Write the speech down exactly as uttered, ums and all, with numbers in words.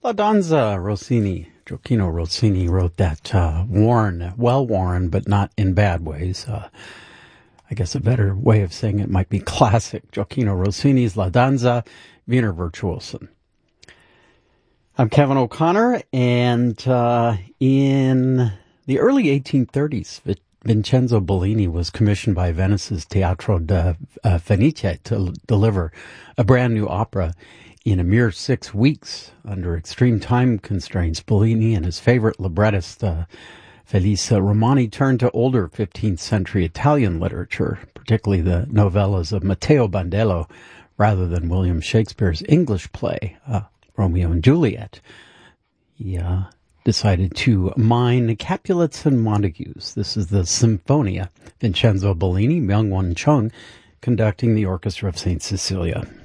La Danza, Rossini. Gioacchino Rossini wrote that uh, worn, well-worn, but not in bad ways. Uh, I guess a better way of saying it might be classic. Gioacchino Rossini's La Danza, Wiener Virtuosen. I'm Kevin O'Connor, and uh, in the early eighteen thirties, Vincenzo Bellini was commissioned by Venice's Teatro de uh, Fenice to l- deliver a brand new opera in a mere six weeks under extreme time constraints. Bellini and his favorite librettist, uh, Felice Romani, turned to older fifteenth century Italian literature, particularly the novellas of Matteo Bandello, rather than William Shakespeare's English play, uh, Romeo and Juliet. He uh, decided to mine Capulets and Montagues. This is the Symphonia. Vincenzo Bellini, Myung-Whun Chung, conducting the Orchestra of Saint Cecilia.